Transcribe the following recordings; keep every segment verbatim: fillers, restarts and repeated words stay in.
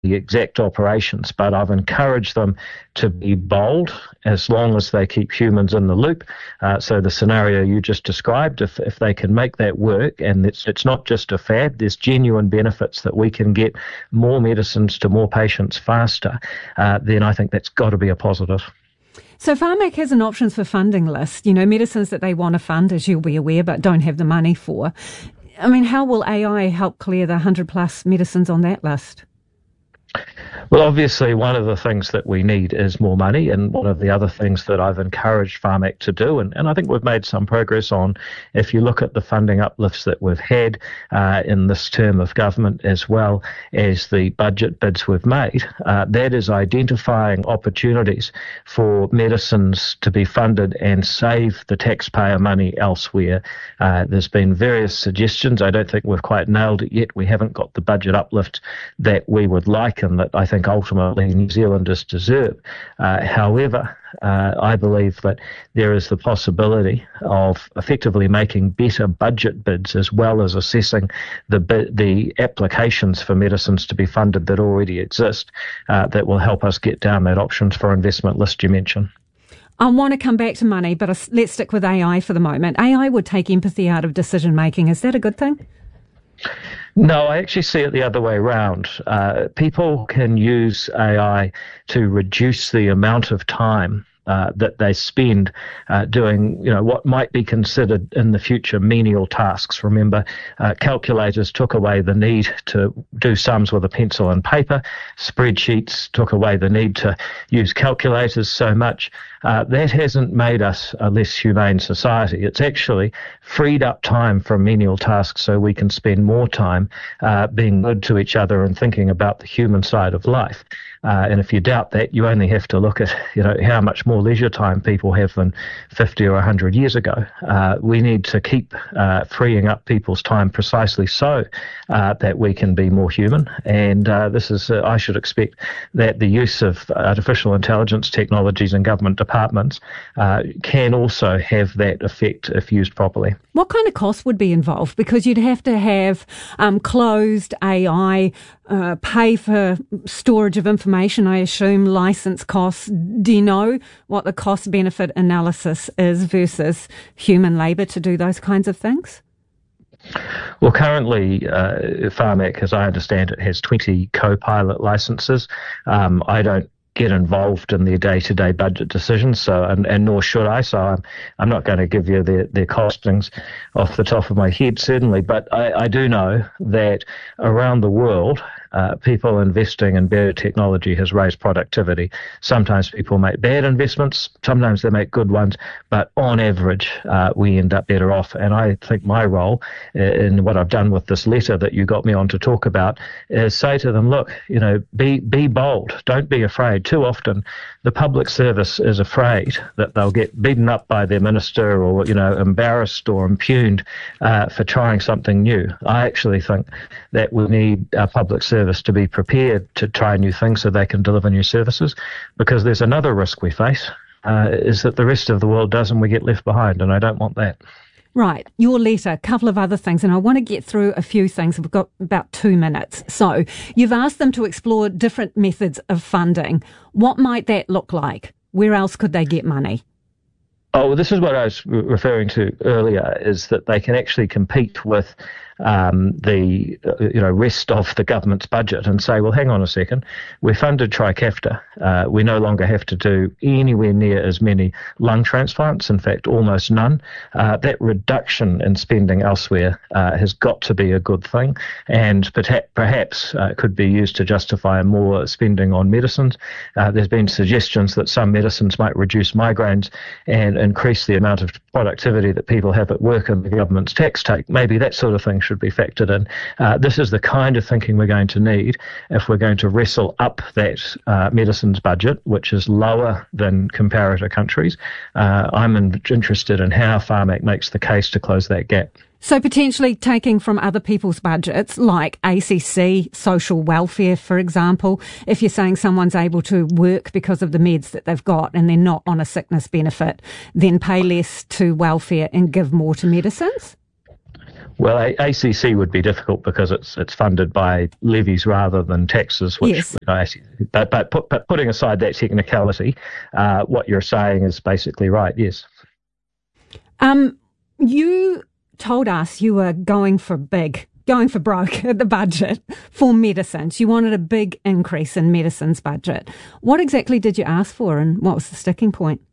the exact operations, but I've encouraged them to be bold as long as they keep humans in the loop. Uh, so the scenario you just described, if, if they can make that work, and it's, it's not just a fad, there's genuine benefits that we can get more medicines to more patients faster, uh, then I think that's got to be a positive. So Pharmac has an options for funding list, you know, medicines that they want to fund, as you'll be aware, but don't have the money for. I mean, how will A I help clear the one hundred plus medicines on that list? Well, obviously, one of the things that we need is more money, and one of the other things that I've encouraged Pharmac to do, and, and I think we've made some progress on, if you look at the funding uplifts that we've had uh, in this term of government, as well as the budget bids we've made, uh, that is identifying opportunities for medicines to be funded and save the taxpayer money elsewhere. Uh, there's been various suggestions. I don't think we've quite nailed it yet. We haven't got the budget uplift that we would like, and that I think ultimately New Zealanders deserve. Uh, however, uh, I believe that there is the possibility of effectively making better budget bids, as well as assessing the the applications for medicines to be funded that already exist, uh, that will help us get down that options for investment list you mentioned. I want to come back to money, but let's stick with A I for the moment. A I would take empathy out of decision making. Is that a good thing? No, I actually see it the other way around. Uh, people can use A I to reduce the amount of time uh, that they spend uh, doing, you know, what might be considered in the future menial tasks. Remember, uh, calculators took away the need to do sums with a pencil and paper. Spreadsheets took away the need to use calculators so much. Uh, that hasn't made us a less humane society. It's actually freed up time from menial tasks so we can spend more time uh, being good to each other and thinking about the human side of life. Uh, and if you doubt that, you only have to look at, you know, how much more leisure time people have than fifty or one hundred years ago. Uh, we need to keep uh, freeing up people's time precisely so uh, that we can be more human. And uh, this is, uh, I should expect that the use of artificial intelligence technologies in government departments uh, can also have that effect if used properly. What kind of cost would be involved? Because you'd have to have um, closed A I, uh, pay for storage of information, I assume, license costs. Do you know what the cost-benefit analysis is versus human labour to do those kinds of things? Well, currently, uh, Pharmac, as I understand it, has twenty co-pilot licences. Um, I don't get involved in their day-to-day budget decisions, so and, and nor should I. So I'm I'm not going to give you their, their costings off the top of my head, certainly. But I, I do know that around the world, uh, people investing in better technology has raised productivity. Sometimes people make bad investments, sometimes they make good ones, but on average, uh, we end up better off. And I think my role in what I've done with this letter that you got me on to talk about is say to them, look, you know, be be bold, don't be afraid. Too often, the public service is afraid that they'll get beaten up by their minister, or, you know, embarrassed or impugned uh, for trying something new. I actually think that we need our public service to be prepared to try new things so they can deliver new services, because there's another risk we face, uh, is that the rest of the world does and we get left behind, and I don't want that. Right, your letter, a couple of other things, and I want to get through a few things. We've got about two minutes. So you've asked them to explore different methods of funding. What might that look like? Where else could they get money? Oh, well, this is what I was referring to earlier, is that they can actually compete with um, the uh, you know rest of the government's budget and say, well, hang on a second, we're funded Trikafta. Uh, we no longer have to do anywhere near as many lung transplants, in fact, almost none. Uh, that reduction in spending elsewhere uh, has got to be a good thing, and perhaps uh, could be used to justify more spending on medicines. Uh, there's been suggestions that some medicines might reduce migraines and increase the amount of productivity that people have at work and the government's tax take. Maybe that sort of thing should be factored in. Uh, this is the kind of thinking we're going to need if we're going to wrestle up that uh, medicines budget, which is lower than comparator countries. Uh, I'm in, interested in how Pharmac makes the case to close that gap. So potentially taking from other people's budgets, like A C C, social welfare, for example, if you're saying someone's able to work because of the meds that they've got and they're not on a sickness benefit, then pay less to welfare and give more to medicines? Well, A C C would be difficult because it's it's funded by levies rather than taxes. Which, yes. You know, but but, put, but putting aside that technicality, uh, what you're saying is basically right. Yes. Um, you told us you were going for big, going for broke at the budget for medicines. You wanted a big increase in medicines budget. What exactly did you ask for, and what was the sticking point?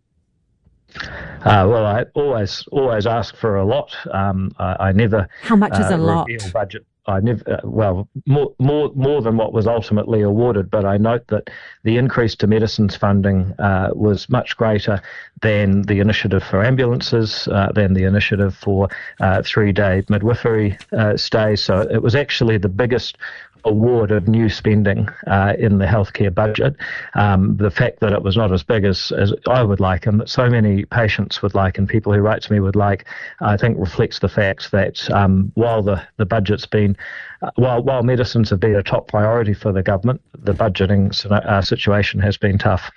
Uh, well, I always always ask for a lot. Um, I, I never. How much uh, is a lot? Budget. I never. Uh, well, more more more than what was ultimately awarded. But I note that the increase to medicines funding uh, was much greater than the initiative for ambulances, uh, than the initiative for uh, three-day midwifery uh, stays. So it was actually the biggest award of new spending uh, in the healthcare budget. Um, the fact that it was not as big as, as I would like and that so many patients would like and people who write to me would like, I think reflects the fact that um, while the, the budget's been, uh, while while medicines have been a top priority for the government, the budgeting uh, situation has been tough.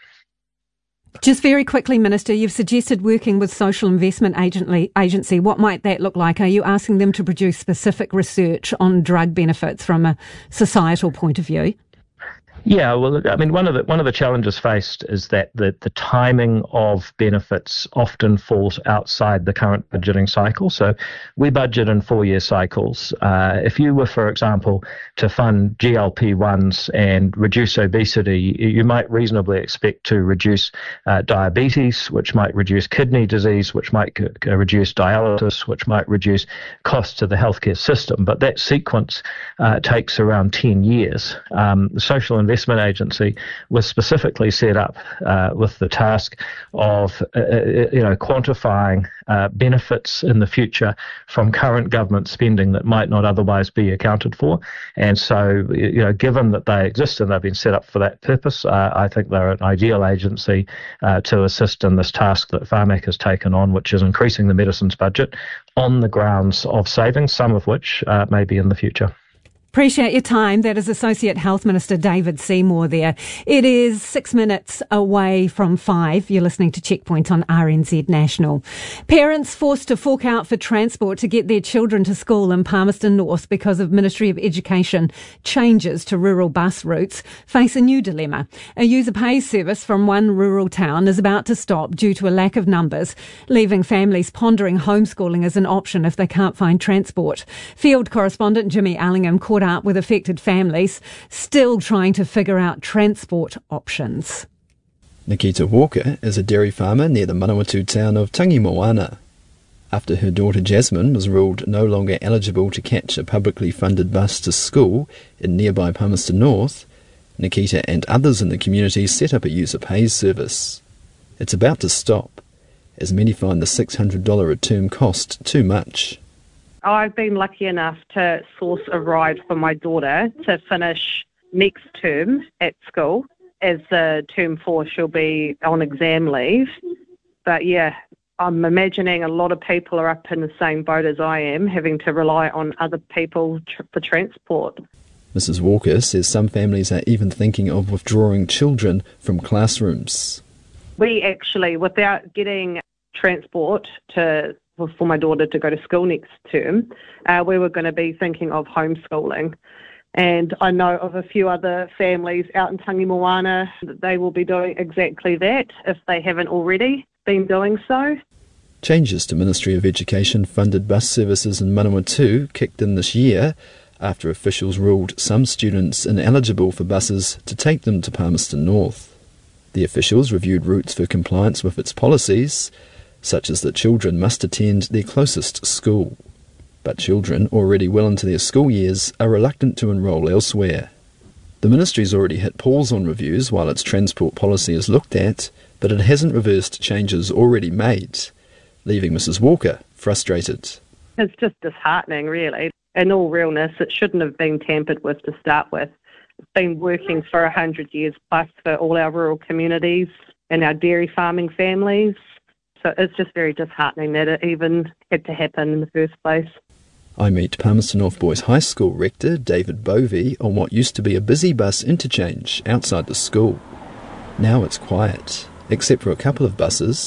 Just very quickly, Minister, you've suggested working with Social Investment Agency. What might that look like? Are you asking them to produce specific research on drug benefits from a societal point of view? Yeah, well, I mean, one of the one of the challenges faced is that the, the timing of benefits often falls outside the current budgeting cycle. So we budget in four-year cycles. Uh, if you were, for example, to fund G L P ones and reduce obesity, you might reasonably expect to reduce uh, diabetes, which might reduce kidney disease, which might c- reduce dialysis, which might reduce costs to the healthcare system. But that sequence uh, takes around ten years. Um, the Social Investment Investment Agency was specifically set up uh, with the task of, uh, you know, quantifying uh, benefits in the future from current government spending that might not otherwise be accounted for. And so, you know, given that they exist and they've been set up for that purpose, uh, I think they're an ideal agency uh, to assist in this task that Pharmac has taken on, which is increasing the medicines budget on the grounds of savings, some of which uh, may be in the future. Appreciate your time. That is Associate Health Minister David Seymour there. It is six minutes away from five. You're listening to Checkpoint on R N Z National. Parents forced to fork out for transport to get their children to school in Palmerston North because of Ministry of Education changes to rural bus routes face a new dilemma. A user pays service from one rural town is about to stop due to a lack of numbers, leaving families pondering homeschooling as an option if they can't find transport. Field correspondent Jimmy Allingham caught up with affected families, still trying to figure out transport options. Nikita Walker is a dairy farmer near the Manawatu town of Tangimoana. After her daughter Jasmine was ruled no longer eligible to catch a publicly funded bus to school in nearby Palmerston North, Nikita and others in the community set up a user pays service. It's about to stop, as many find the six hundred dollars a term cost too much. I've been lucky enough to source a ride for my daughter to finish next term at school. As the term four, she'll be on exam leave. But yeah, I'm imagining a lot of people are up in the same boat as I am, having to rely on other people tr- for transport. Missus Walker says some families are even thinking of withdrawing children from classrooms. We actually, without getting transport to for my daughter to go to school next term, uh, we were going to be thinking of homeschooling. And I know of a few other families out in Tangimoana that they will be doing exactly that if they haven't already been doing so. Changes to Ministry of Education funded bus services in Manawatu kicked in this year after officials ruled some students ineligible for buses to take them to Palmerston North. The officials reviewed routes for compliance with its policies, such as that children must attend their closest school. But children already well into their school years are reluctant to enrol elsewhere. The ministry's already hit pause on reviews while its transport policy is looked at, but it hasn't reversed changes already made, leaving Missus Walker frustrated. It's just disheartening, really. In all realness, it shouldn't have been tampered with to start with. It's been working for a hundred years plus for all our rural communities and our dairy farming families. So it's just very disheartening that it even had to happen in the first place. I meet Palmerston North Boys High School rector David Bovey on what used to be a busy bus interchange outside the school. Now it's quiet, except for a couple of buses,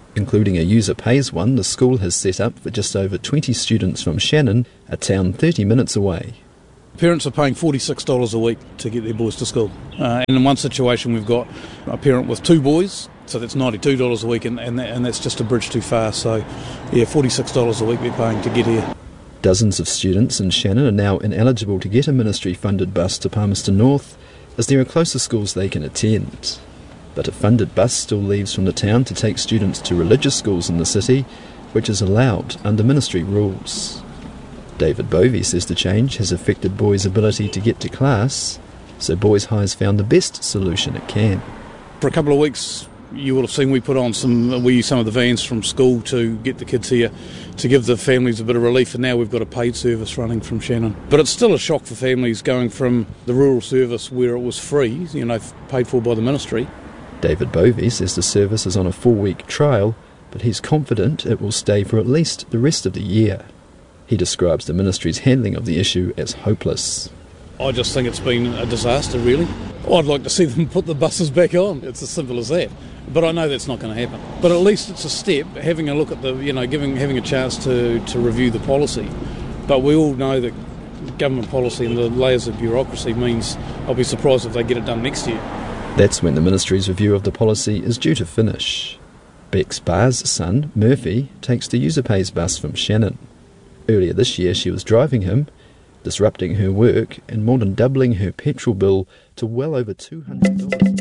Including a user pays one, the school has set up for just over twenty students from Shannon, a town thirty minutes away. Parents are paying forty-six dollars a week to get their boys to school. Uh, and in one situation we've got a parent with two boys, so that's ninety-two dollars a week, and, and, that, and that's just a bridge too far. So, yeah, forty-six dollars a week they're paying to get here. Dozens of students in Shannon are now ineligible to get a ministry-funded bus to Palmerston North, as there are closer schools they can attend. But a funded bus still leaves from the town to take students to religious schools in the city, which is allowed under ministry rules. David Bovey says the change has affected boys' ability to get to class, so Boys High's found the best solution it can. For a couple of weeks, you will have seen we put on some, we use some of the vans from school to get the kids here, to give the families a bit of relief, and now we've got a paid service running from Shannon. But it's still a shock for families going from the rural service where it was free, you know, paid for by the ministry. David Bovey says the service is on a four-week trial, but he's confident it will stay for at least the rest of the year. He describes the ministry's handling of the issue as hopeless. I just think it's been a disaster, really. I'd like to see them put the buses back on. It's as simple as that. But I know that's not going to happen. But at least it's a step, having a look at the, you know, giving having a chance to, to review the policy. But we all know that government policy and the layers of bureaucracy means I'll be surprised if they get it done next year. That's when the ministry's review of the policy is due to finish. Bex Barr's son, Murphy, takes the user pays bus from Shannon. Earlier this year she was driving him, disrupting her work and more than doubling her petrol bill to well over two hundred dollars.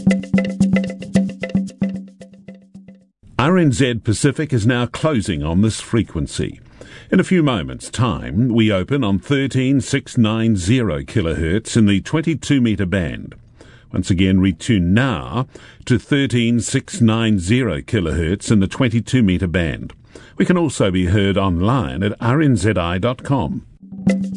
R N Z Pacific is now closing on this frequency. In a few moments' time, we open on thirteen six ninety kilohertz in the twenty-two metre band. Once again, retune now to thirteen six ninety kilohertz in the twenty-two metre band. We can also be heard online at r n z i dot com.